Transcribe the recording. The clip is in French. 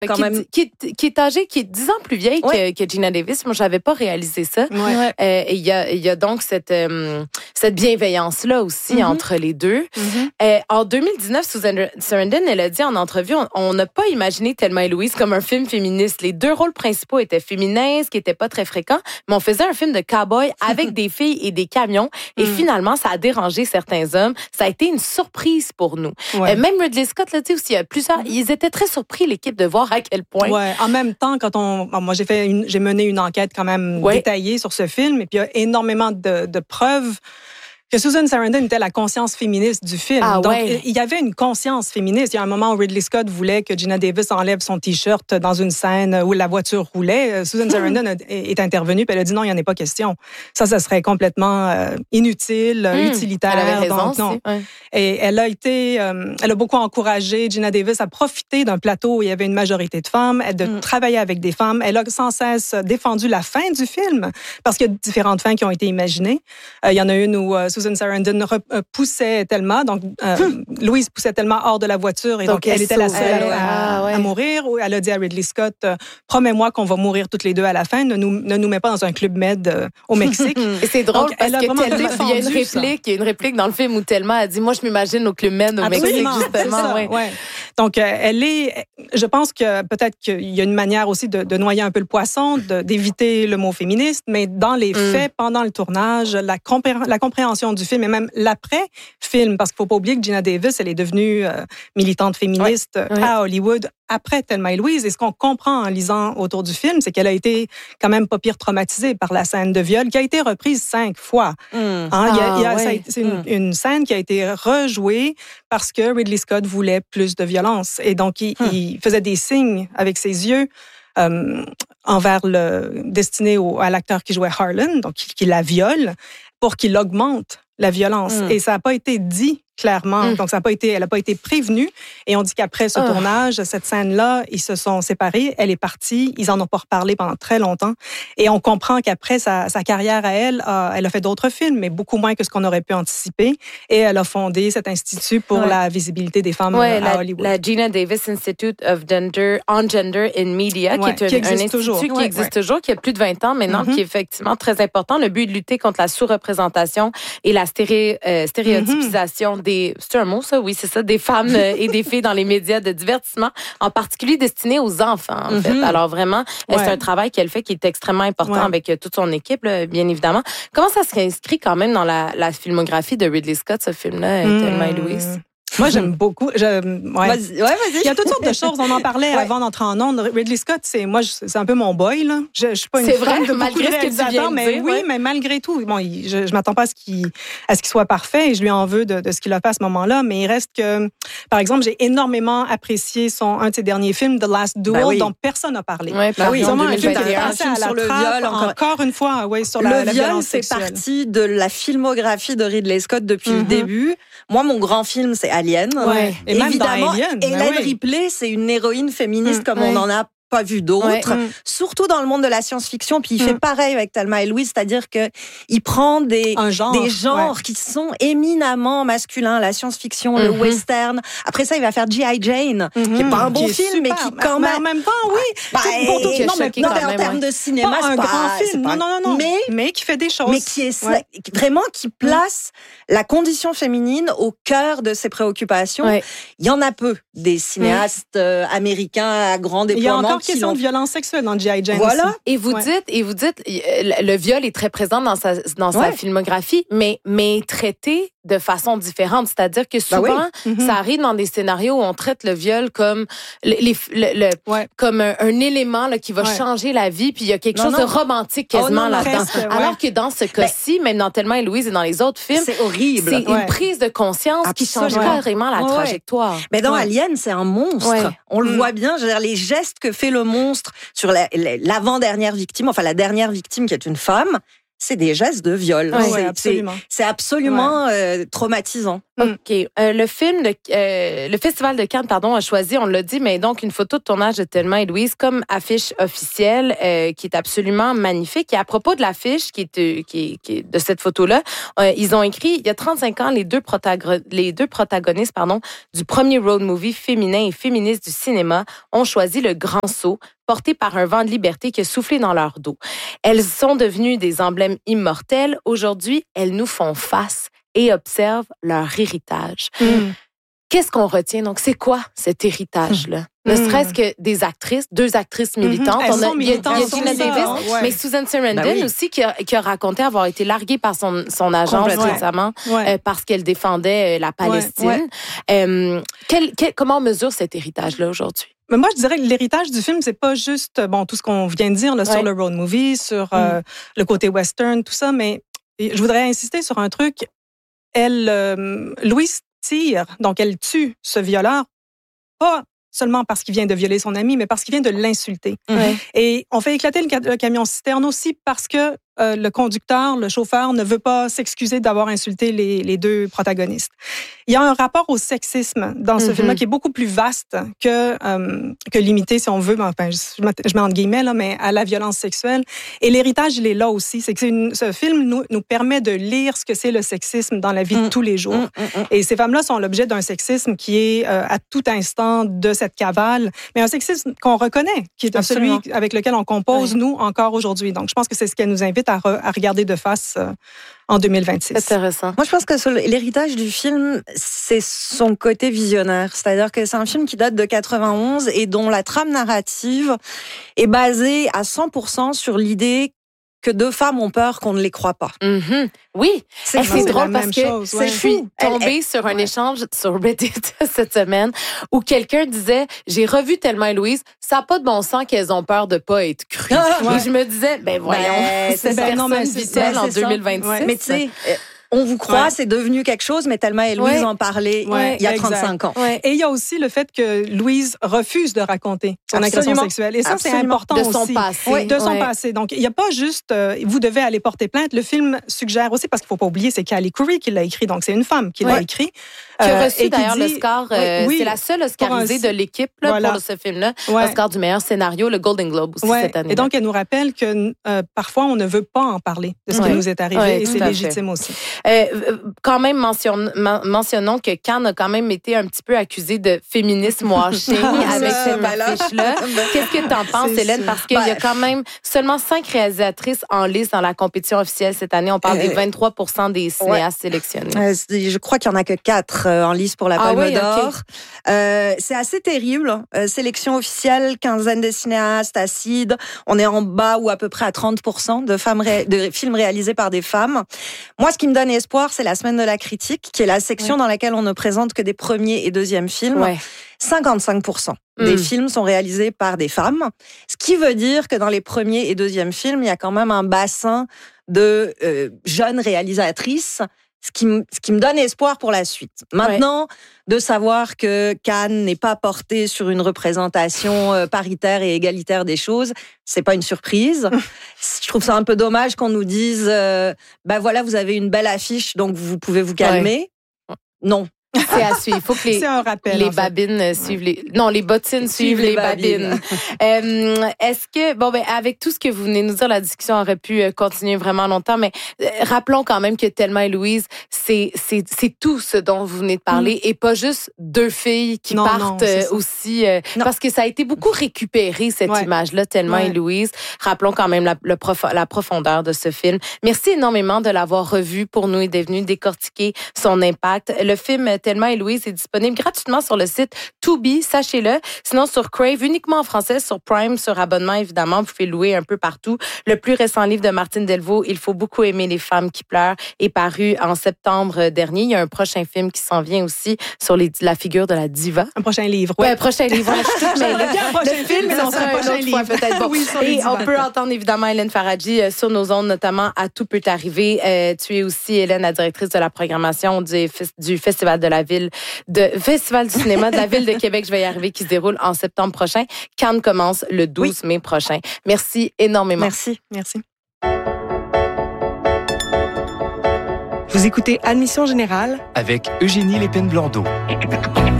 Qui est âgée, qui est 10 ans plus vieille que Geena Davis. Moi, j'avais pas réalisé ça. Il y a donc cette bienveillance-là aussi entre les deux. En 2019, Susan Sarandon, elle a dit en entrevue, on n'a pas imaginé Thelma et Louise comme un film féministe. Les deux rôles principaux étaient féminins, ce qui n'était pas très fréquent, mais on faisait un film de cow-boy avec des filles et des camions. Et finalement, ça a dérangé certains hommes. Ça a été une surprise pour nous. Même Ridley Scott l'a dit aussi. Il y a plusieurs. Ils étaient très surpris, l'équipe, de voir à quel point. En même temps, moi, j'ai mené une enquête quand même détaillée sur ce film, et puis il y a énormément de preuves que Susan Sarandon était la conscience féministe du film. Donc, il y avait une conscience féministe. Il y a un moment où Ridley Scott voulait que Geena Davis enlève son T-shirt dans une scène où la voiture roulait. Susan Sarandon est intervenue, puis elle a dit non, il n'y en a pas question. Ça serait complètement inutile, utilitaire. Elle avait raison, donc, non. Et elle a beaucoup encouragé Geena Davis à profiter d'un plateau où il y avait une majorité de femmes, de travailler avec des femmes. Elle a sans cesse défendu la fin du film, parce qu'il y a différentes fins qui ont été imaginées. Il y en a une où Susan Sarandon poussait Thelma, donc Louise poussait Thelma hors de la voiture, et donc elle était la seule à mourir. Elle a dit à Ridley Scott, promets-moi qu'on va mourir toutes les deux à la fin, ne nous mets pas dans un club med au Mexique. Et c'est drôle donc, parce que Thelma, il y a une réplique dans le film où Thelma a dit, moi je m'imagine au club med au Mexique, justement. Donc je pense que peut-être qu'il y a une manière aussi de noyer un peu le poisson, d'éviter le mot féministe, mais dans les faits, pendant le tournage, la compréhension du film et même l'après-film, parce qu'il ne faut pas oublier que Geena Davis, elle est devenue militante féministe à Hollywood après Thelma et Louise. Et ce qu'on comprend en lisant autour du film, c'est qu'elle a été quand même pas pire traumatisée par la scène de viol, qui a été reprise 5 fois. C'est une scène qui a été rejouée parce que Ridley Scott voulait plus de violence. Et donc, il faisait des signes avec ses yeux destiné à l'acteur qui jouait Harlan, donc qui la viole, pour qu'il augmente la violence. Et ça n'a pas été dit clairement. Donc, elle n'a pas été prévenue. Et on dit qu'après ce tournage, cette scène-là, ils se sont séparés. Elle est partie. Ils en ont pas reparlé pendant très longtemps. Et on comprend qu'après sa carrière à elle a fait d'autres films, mais beaucoup moins que ce qu'on aurait pu anticiper. Et elle a fondé cet institut pour la visibilité des femmes à Hollywood. La Geena Davis Institute of Gender in Media, qui est un institut qui existe toujours, qui a plus de 20 ans maintenant, qui est effectivement très important. Le but est de lutter contre la sous-représentation et la stéréotypisation c'est un mot, ça? Oui, c'est ça. Des femmes et des filles dans les médias de divertissement, en particulier destinés aux enfants, en fait. Alors, vraiment, c'est un travail qu'elle fait qui est extrêmement important avec toute son équipe, là, bien évidemment. Comment ça s'inscrit quand même dans la filmographie de Ridley Scott, ce film-là, Thelma et Louise? Moi, j'aime beaucoup. Vas-y. Il y a toutes sortes de choses. On en parlait avant d'entrer en ondes. Ridley Scott, c'est un peu mon boy, là. Je suis pas une fan de beaucoup de réalisateurs, mais mais malgré tout, bon, je m'attends pas à ce qu'il soit parfait, et je lui en veux de ce qu'il a fait à ce moment-là. Mais il reste que, par exemple, j'ai énormément apprécié un de ses derniers films, The Last Duel, dont personne n'a parlé. Vraiment un film qui est passé à la trappe, encore une fois, sur la violence sexuelle. Le viol fait partie de la filmographie de Ridley Scott depuis le début. Moi, mon grand film, c'est Alien. Et même dans Alien. Hélène Ripley, c'est une héroïne féministe comme on n'en a pas vu d'autres, surtout dans le monde de la science-fiction. Puis il fait pareil avec Thelma et Louise, c'est-à-dire que il prend des genres qui sont éminemment masculins, la science-fiction, le western. Après ça, il va faire G.I. Jane, qui est pas un bon film, mais qui quand même... En même temps, en termes de cinéma, c'est pas un grand film. Non. Mais qui fait des choses. Mais qui est vraiment qui place la condition féminine au cœur de ses préoccupations. Il y en a peu des cinéastes américains à grand déploiement. Il y a encore question de violence sexuelle dans G.I. Jane. Voilà. Aussi. Et vous dites, le viol est très présent dans sa filmographie, mais traité de façon différente. C'est-à-dire que souvent, ça arrive dans des scénarios où on traite le viol comme comme un élément là, qui va changer la vie, puis il y a quelque chose de romantique quasiment là-dedans. Alors que dans ce cas-ci, même dans Thelma et Louise et dans les autres films, c'est horrible. C'est une prise de conscience qui change carrément la trajectoire. Mais dans Alien, c'est un monstre. On le voit bien. Je veux dire, les gestes que fait le monstre sur l'avant-dernière victime, enfin la dernière victime qui est une femme, c'est des gestes de viol. Absolument. C'est absolument traumatisant. OK. Le Festival de Cannes, a choisi, on l'a dit, mais donc une photo de tournage de Thelma et Louise comme affiche officielle qui est absolument magnifique. Et à propos de l'affiche qui est de cette photo-là, ils ont écrit, il y a 35 ans, les deux protagonistes du premier road movie féminin et féministe du cinéma ont choisi le grand saut porté par un vent de liberté qui a soufflé dans leur dos. Elles sont devenues des emblèmes immortels. Aujourd'hui, elles nous font face et observent leur héritage. Qu'est-ce qu'on retient? Donc, c'est quoi cet héritage-là? Ne serait-ce que des actrices, 2 actrices militantes. Il y a Gina Davis, mais Susan Sarandon aussi qui a raconté avoir été larguée par son agence récemment parce qu'elle défendait la Palestine. Comment on mesure cet héritage-là aujourd'hui? Mais moi, je dirais que l'héritage du film, c'est pas juste tout ce qu'on vient de dire là, sur le road movie, sur le côté western, tout ça, mais je voudrais insister sur un truc. Louise tire, donc elle tue ce violeur, pas seulement parce qu'il vient de violer son ami, mais parce qu'il vient de l'insulter. Et on fait éclater le camion-citerne aussi parce que le conducteur, le chauffeur, ne veut pas s'excuser d'avoir insulté les 2 protagonistes. Il y a un rapport au sexisme dans ce film-là qui est beaucoup plus vaste que limité, si on veut, enfin, je mets entre guillemets, là, mais à la violence sexuelle. Et l'héritage, il est là aussi. C'est que ce film nous permet de lire ce que c'est le sexisme dans la vie de tous les jours. Et ces femmes-là sont l'objet d'un sexisme qui est à tout instant de cette cavale, mais un sexisme qu'on reconnaît, qui est celui avec lequel on compose, nous, encore aujourd'hui. Donc, je pense que c'est ce qu'elle nous invite à regarder de face en 2026. C'est intéressant. Moi, je pense que l'héritage du film, c'est son côté visionnaire. C'est-à-dire que c'est un film qui date de 91 et dont la trame narrative est basée à 100% sur l'idée que 2 femmes ont peur qu'on ne les croit pas. Oui, c'est drôle parce que je suis tombée sur un échange sur Reddit cette semaine où quelqu'un disait « J'ai revu Thelma et Louise, ça n'a pas de bon sens qu'elles ont peur de ne pas être crues. » Et je me disais « Ben voyons, cette personne vit-elle en 2026? » Mais tu sais... On vous croit, c'est devenu quelque chose, mais Thelma et Louise en parlaient il y a 35 ans. Et il y a aussi le fait que Louise refuse de raconter son agression sexuelle. Et ça, c'est important de aussi. Son passé. De son passé. Donc, il n'y a pas juste vous devez aller porter plainte. Le film suggère aussi, parce qu'il ne faut pas oublier, c'est Callie Curry qui l'a écrit. Donc, c'est une femme qui l'a écrit. Qui a reçu d'ailleurs l'Oscar. C'est la seule Oscarisée de l'équipe pour ce film-là. Oscar du meilleur scénario, le Golden Globe aussi cette année. Et donc, elle nous rappelle que parfois, on ne veut pas en parler de ce qui nous est arrivé. Et c'est légitime aussi. Quand même, mentionnons que Cannes a quand même été un petit peu accusé de féminisme washing avec cette affiche-là. Qu'est-ce que tu en penses, Hélène? Parce qu'il y a quand même seulement 5 réalisatrices en lice dans la compétition officielle cette année. On parle des 23% des cinéastes sélectionnés. Je crois qu'il n'y en a que 4 en lice pour la Palme d'Or. C'est assez terrible. Sélection officielle, quinzaine de cinéastes, acide. On est en bas ou à peu près à 30% de films réalisés par des femmes. Moi, ce qui me donne espoir, c'est la semaine de la critique, qui est la section dans laquelle on ne présente que des premiers et deuxièmes films. 55% des films sont réalisés par des femmes, ce qui veut dire que dans les premiers et deuxièmes films, il y a quand même un bassin de jeunes réalisatrices, ce qui me donne espoir pour la suite. Maintenant, de savoir que Cannes n'est pas porté sur une représentation paritaire et égalitaire des choses, c'est pas une surprise. Je trouve ça un peu dommage qu'on nous dise voilà, vous avez une belle affiche, donc vous pouvez vous calmer. Non. C'est à suivre. Il faut que les babines suivent les... Non, les bottines suivent les babines. Est-ce que... avec tout ce que vous venez de nous dire, la discussion aurait pu continuer vraiment longtemps, mais rappelons quand même que Thelma et Louise, c'est tout ce dont vous venez de parler et pas juste 2 filles qui partent aussi... parce que ça a été beaucoup récupéré, cette image-là, Thelma et Louise. Rappelons quand même la profondeur de ce film. Merci énormément de l'avoir revu pour nous et d'être venu décortiquer son impact. Le film Thelma et Louise est disponible gratuitement sur le site Tubi, sachez-le. Sinon, sur Crave, uniquement en français, sur Prime, sur abonnement, évidemment. Vous pouvez louer un peu partout. Le plus récent livre de Martine Delvaux, Il faut beaucoup aimer les femmes qui pleurent, est paru en septembre dernier. Il y a un prochain film qui s'en vient aussi sur la figure de la diva. Un prochain livre, un prochain livre. Je suis toute mêlée. Le film, mais on sera un autre fois peut-être. Bon. Oui, et on peut entendre évidemment Hélène Faradji sur nos ondes, notamment à Tout peut arriver. Tu es aussi, Hélène, la directrice de la programmation du Festival Festival du cinéma de la Ville de Québec, je vais y arriver, qui se déroule en septembre prochain. Cannes commence le 12 mai prochain. Merci énormément. Merci. Vous écoutez Admission Générale avec Eugénie Lépine-Blondeau.